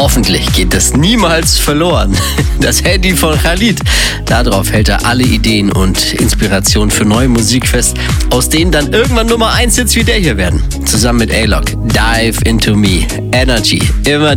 Hoffentlich geht das niemals verloren. Das Handy von Khalid. Darauf hält er alle Ideen und Inspirationen für neue Musik fest, aus denen dann irgendwann Nummer 1 Hits wie der hier werden. Zusammen mit A-Lock. Dive into me. Energy. Immer